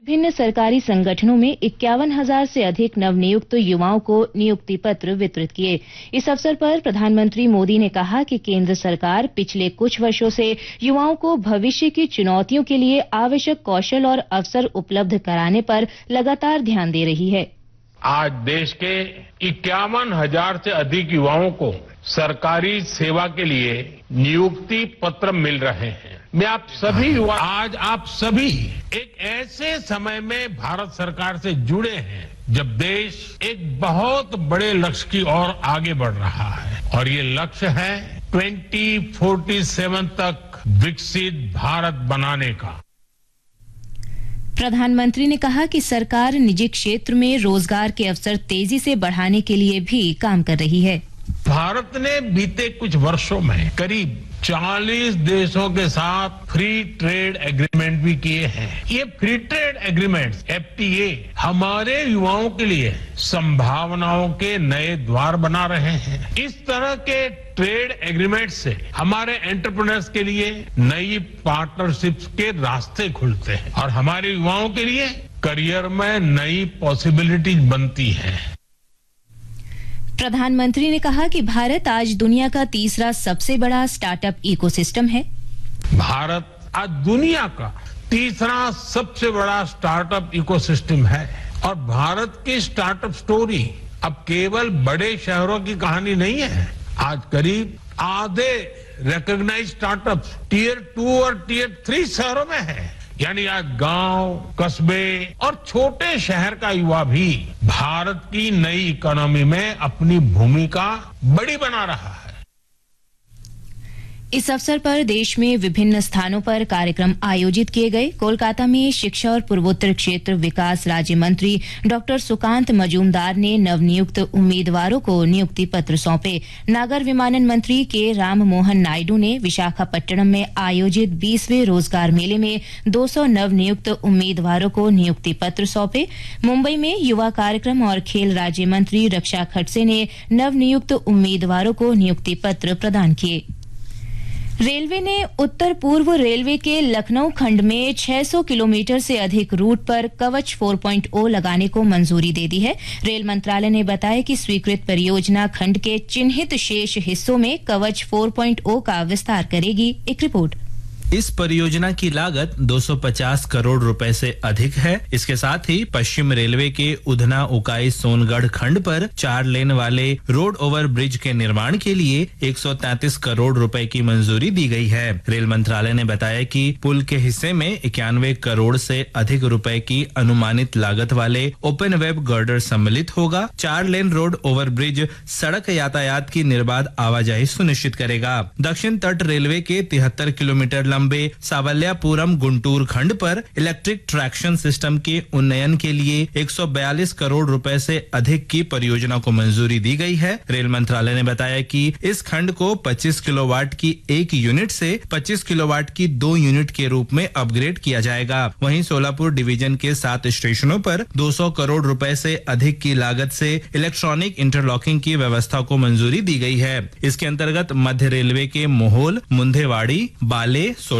विभिन्न सरकारी संगठनों में 51,000 से अधिक नवनियुक्त युवाओं को नियुक्ति पत्र वितरित किए। इस अवसर पर प्रधानमंत्री मोदी ने कहा कि केंद्र सरकार पिछले कुछ वर्षों से युवाओं को भविष्य की चुनौतियों के लिए आवश्यक कौशल और अवसर उपलब्ध कराने पर लगातार ध्यान दे रही है। आज देश के 51,000 से अधिक युवाओं को सरकारी सेवा के लिए नियुक्ति पत्र मिल रहे हैं। मैं आप सभी युवा, आज आप सभी एक ऐसे समय में भारत सरकार से जुड़े हैं जब देश एक बहुत बड़े लक्ष्य की ओर आगे बढ़ रहा है और ये लक्ष्य है 2047 तक विकसित भारत बनाने का। प्रधानमंत्री ने कहा कि सरकार निजी क्षेत्र में रोजगार के अवसर तेजी से बढ़ाने के लिए भी काम कर रही है। भारत ने बीते कुछ वर्षों में करीब 40 देशों के साथ फ्री ट्रेड एग्रीमेंट भी किए हैं। ये फ्री ट्रेड एग्रीमेंट्स FTA हमारे युवाओं के लिए संभावनाओं के नए द्वार बना रहे हैं। इस तरह के ट्रेड एग्रीमेंट से हमारे एंटरप्रेन्योर्स के लिए नई पार्टनरशिप्स के रास्ते खुलते हैं और हमारे युवाओं के लिए करियर में नई पॉसिबिलिटीज बनती हैं। प्रधानमंत्री ने कहा कि भारत आज दुनिया का तीसरा सबसे बड़ा स्टार्टअप इकोसिस्टम है। भारत आज दुनिया का तीसरा सबसे बड़ा स्टार्टअप इकोसिस्टम है और भारत की स्टार्टअप स्टोरी अब केवल बड़े शहरों की कहानी नहीं है। आज करीब आधे रिकॉग्नाइज्ड स्टार्टअप टियर 2 और टियर 3 शहरों में है। यानी आज गांव, कस्बे और छोटे शहर का युवा भी भारत की नई इकोनॉमी में अपनी भूमिका बड़ी बना रहा है। इस अवसर पर देश में विभिन्न स्थानों पर कार्यक्रम आयोजित किए गए। कोलकाता में शिक्षा और पूर्वोत्तर क्षेत्र विकास राज्य मंत्री डॉक्टर सुकांत मजूमदार ने नवनियुक्त उम्मीदवारों को नियुक्ति पत्र सौंपे। नागर विमानन मंत्री के राम मोहन नायडू ने विशाखापट्टनम में आयोजित 20वें रोजगार मेले में 200 नवनियुक्त उम्मीदवारों को नियुक्ति पत्र सौंपे। मुंबई में युवा कार्यक्रम और खेल राज्य मंत्री रक्षा खड़से ने नवनियुक्त उम्मीदवारों को नियुक्ति पत्र प्रदान किए। रेलवे ने उत्तर पूर्व रेलवे के लखनऊ खंड में 600 किलोमीटर से अधिक रूट पर कवच 4.0 लगाने को मंजूरी दे दी है। रेल मंत्रालय ने बताया कि स्वीकृत परियोजना खंड के चिन्हित शेष हिस्सों में कवच 4.0 का विस्तार करेगी। एक रिपोर्ट। इस परियोजना की लागत 250 करोड़ रुपए से अधिक है। इसके साथ ही पश्चिम रेलवे के उधना उकाई सोनगढ़ खंड पर 4 लेन वाले रोड ओवर ब्रिज के निर्माण के लिए 133 करोड़ रुपए की मंजूरी दी गई है। रेल मंत्रालय ने बताया कि पुल के हिस्से में 91 करोड़ से अधिक रुपए की अनुमानित लागत वाले ओपन वेब गर्डर सम्मिलित होगा। 4 लेन रोड ओवर ब्रिज सड़क यातायात की निर्बाध आवाजाही सुनिश्चित करेगा। दक्षिण तट रेलवे के 73 किलोमीटर लंबे सावल्यापुरम गुंटूर खंड पर इलेक्ट्रिक ट्रैक्शन सिस्टम के उन्नयन के लिए 142 करोड़ रुपए से अधिक की परियोजना को मंजूरी दी गई है। रेल मंत्रालय ने बताया कि इस खंड को 25 किलोवाट की 1 यूनिट से 25 किलोवाट की 2 यूनिट के रूप में अपग्रेड किया जाएगा। वहीं सोलापुर डिवीजन के 7 स्टेशनों पर 200 करोड़ रुपए से अधिक की लागत से इलेक्ट्रॉनिक इंटरलॉकिंग की व्यवस्था को मंजूरी दी गई है। इसके अंतर्गत मध्य रेलवे के मोहोल, मुंधेवाड़ी, बाले,